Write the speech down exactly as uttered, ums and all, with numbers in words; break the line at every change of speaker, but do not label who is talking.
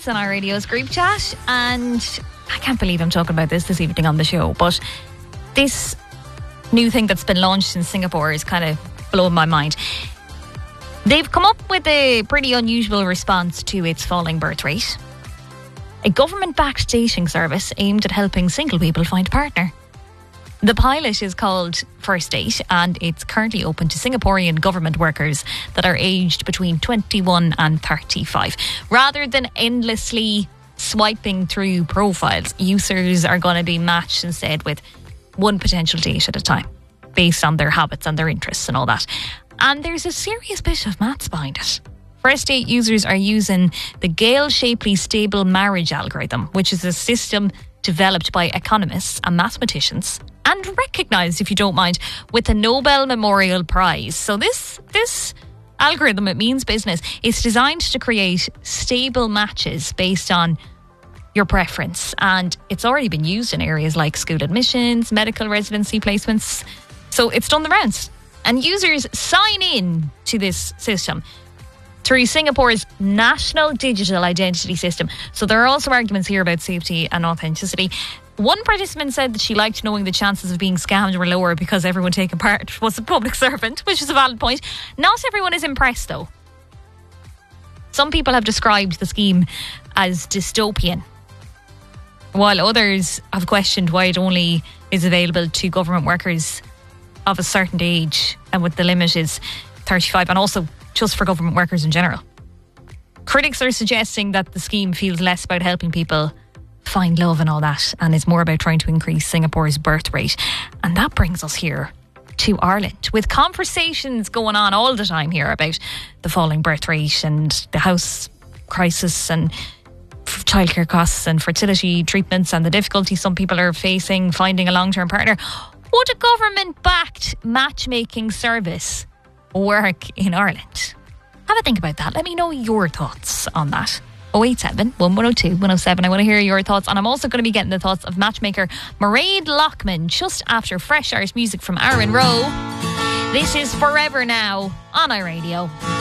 It's on our radio's group chat, and I can't believe I'm talking about this this evening on the show, but this new thing that's been launched in Singapore is kind of blowing my mind. They've come up with a pretty unusual response to its falling birth rate. A government-backed dating service aimed at helping single people find a partner. The pilot is called First Date, and it's currently open to Singaporean government workers that are aged between twenty-one and thirty-five. Rather than endlessly swiping through profiles, users are going to be matched instead with one potential date at a time, based on their habits and their interests and all that. And there's a serious bit of maths behind it. First Date users are using the Gale-Shapley Stable Marriage Algorithm, which is a system developed by economists and mathematicians and recognised, if you don't mind, with a Nobel Memorial Prize. So this this algorithm, it means business, is designed to create stable matches based on your preference. And it's already been used in areas like school admissions, medical residency placements. So it's done the rounds. And users sign in to this system through Singapore's National Digital Identity System. So there are also arguments here about safety and authenticity. One participant said that she liked knowing the chances of being scammed were lower because everyone taking part was a public servant, which is a valid point. Not everyone is impressed, though. Some people have described the scheme as dystopian, while others have questioned why it only is available to government workers of a certain age, and with the limit is thirty-five, and also just for government workers in general. Critics are suggesting that the scheme feels less about helping people find love and all that, and is more about trying to increase Singapore's birth rate. And that brings us here to Ireland, with conversations going on all the time here about the falling birth rate and the house crisis and childcare costs and fertility treatments and the difficulty some people are facing finding a long-term partner. Would a government-backed matchmaking service work in Ireland? Have a think about that. Let me know your thoughts on that. oh eight seven, one one oh two, one oh seven. I want to hear your thoughts, and I'm also going to be getting the thoughts of matchmaker Mairead Lockman just after fresh art music from Aaron Rowe. This is Forever Now on iRadio.